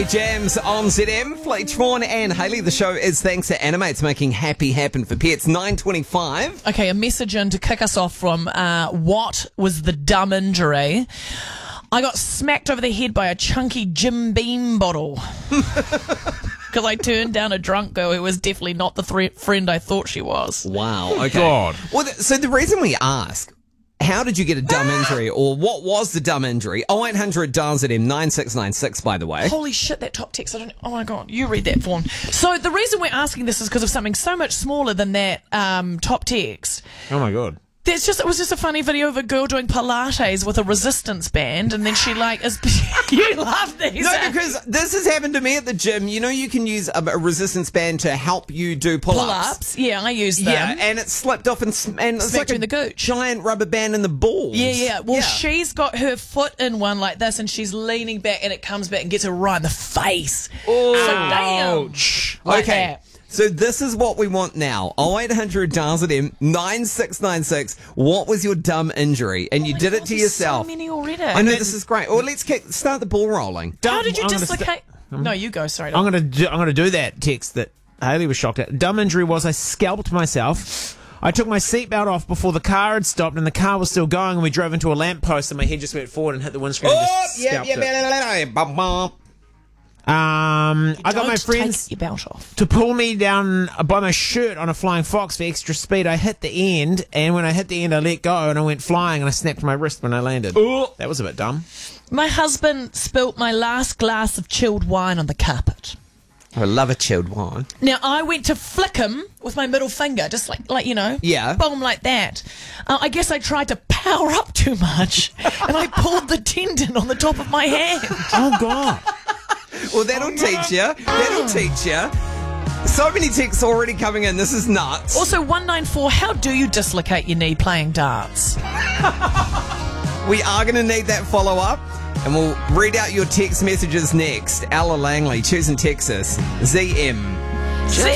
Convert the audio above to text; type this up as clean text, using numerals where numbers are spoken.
Weekday Jams on ZM. Fleet, Vaughan and Hayley. The show is thanks to Animates, making happy happen for pets. 9:25. Okay, a message in to kick us off from what was the dumb injury? I got smacked over the head by a chunky Jim Beam bottle. Because I turned down a drunk girl who was definitely not the friend I thought she was. Wow, okay. God. Well, so the reason we ask, how did you get a dumb injury, or what was the dumb injury? 0800 dials at M 9696, by the way. Holy shit, that top text. Oh my God, you read that, Vaughan. So the reason we're asking this is because of something so much smaller than that top text. Oh my God. It was just a funny video of a girl doing Pilates with a resistance band, and then she you love these. No, because this has happened to me at the gym. You know, you can use a resistance band to help you do pull-ups. Pull-ups, yeah, I use them. Yeah, and it slipped off and it's like you in the gooch. Giant rubber band in the balls. Yeah. Well, she's got her foot in one like this, and she's leaning back, and it comes back and gets her right in the face. Oh, so damn. ouch. Like Okay. that. So this is what we want now. 0800 dials at M 9696. What was your dumb injury? And you did it to yourself. So many already. I know, this is great. Well, let's start the ball rolling. How did you I'm gonna dislocate? No, you go. Sorry. I'm gonna do that text that Hayley was shocked at. Dumb injury was I scalped myself. I took my seatbelt off before the car had stopped, and the car was still going, and we drove into a lamppost, and my head just went forward and hit the windscreen. And just scalped it. I got my friends Take your belt off. to pull me down by my shirt on a flying fox for extra speed. I hit the end, and when I hit the end, I let go, and I went flying, and I snapped my wrist when I landed. That was a bit dumb. My husband spilt my last glass of chilled wine on the carpet. I love a chilled wine. Now, I went to flick him with my middle finger, just like you know. Yeah. Boom, like that. I guess I tried to power up too much, and I pulled the tendon on the top of my hand. Oh, God. Well, that'll teach you. That'll teach you. So many texts already coming in. This is nuts. Also, 194, how do you dislocate your knee playing darts? We are going to need that follow-up, and we'll read out your text messages next. Ella Langley, choosing Texas. ZM.